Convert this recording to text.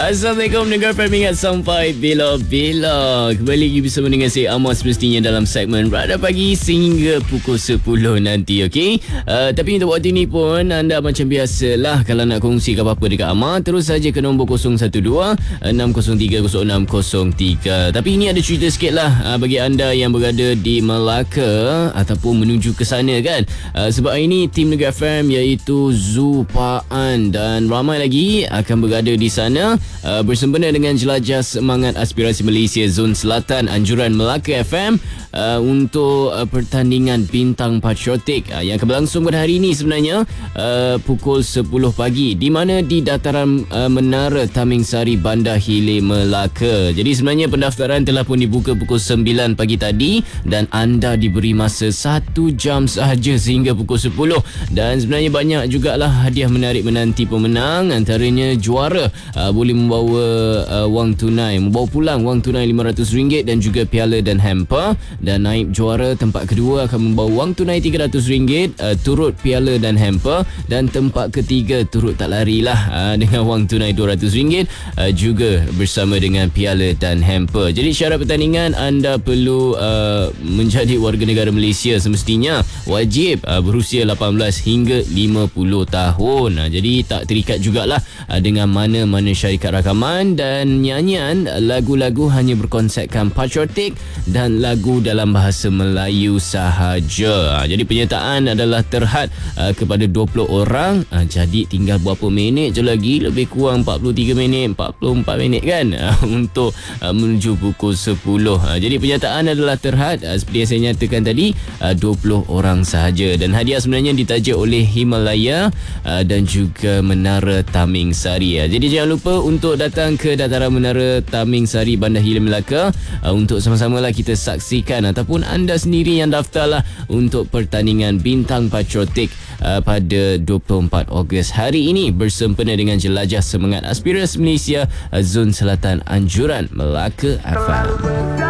Assalamualaikum, dengar Ingat sampai bila-bila. Kembali lagi bersama dengan saya Amar, semestinya dalam segmen Radar Pagi sehingga pukul 10 nanti, okey? Tapi untuk waktu ini pun anda macam biasalah, kalau nak kongsi apa-apa dekat Amar, terus saja ke nombor 012-603-0603. Tapi ini ada cerita sikit lah bagi anda yang berada di Melaka ataupun menuju ke sana kan. Sebab ini tim Negara FM iaitu Zupaan dan ramai lagi akan berada di sana bersempena dengan jelajah semangat aspirasi Malaysia Zon Selatan Anjuran Melaka FM untuk pertandingan bintang patriotik yang akan berlangsung pada hari ini sebenarnya pukul 10 pagi di mana di dataran Menara Taming Sari Bandar Hilir Melaka. Jadi sebenarnya pendaftaran telah pun dibuka pukul 9 pagi tadi dan anda diberi masa 1 jam sahaja sehingga pukul 10 dan sebenarnya banyak jugalah hadiah menarik menanti pemenang, antaranya juara boleh membawa wang tunai, membawa pulang wang tunai RM500 dan juga piala dan hamper, dan naib juara tempat kedua akan membawa wang tunai RM300 turut piala dan hamper, dan tempat ketiga turut tak larilah dengan wang tunai RM200 juga bersama dengan piala dan hamper. Jadi syarat pertandingan anda perlu menjadi warga negara Malaysia semestinya, wajib berusia 18 hingga 50 tahun. Jadi tak terikat jugalah dengan mana-mana syarikat rakaman, dan nyanyian lagu-lagu hanya berkonsepkan patriotik dan lagu dalam bahasa Melayu sahaja. Jadi penyertaan adalah terhad kepada 20 orang. Jadi tinggal berapa minit je lagi, lebih kurang 43 minit, 44 minit kan untuk menuju pukul 10. Jadi penyertaan adalah terhad seperti yang saya nyatakan tadi, 20 orang sahaja, dan hadiah sebenarnya ditaja oleh Himalaya dan juga Menara Taming Sari. Jadi jangan lupa untuk datang ke dataran Menara Taming Sari Bandar Hilir Melaka untuk sama-samalah kita saksikan ataupun anda sendiri yang daftarlah untuk pertandingan bintang patriotik pada 24 Ogos hari ini bersempena dengan jelajah semangat aspirasi Malaysia Zon Selatan Anjuran Melaka FM.